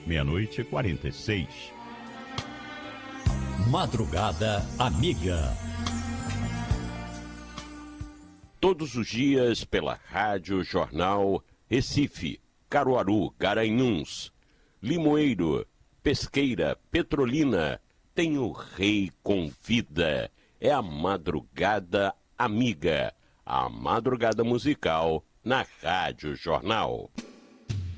meia-noite e 46. Madrugada Amiga. Todos os dias pela Rádio Jornal Recife, Caruaru, Garanhuns, Limoeiro, Pesqueira, Petrolina, tem o Rei Convida. É a Madrugada Amiga, a madrugada musical na Rádio Jornal.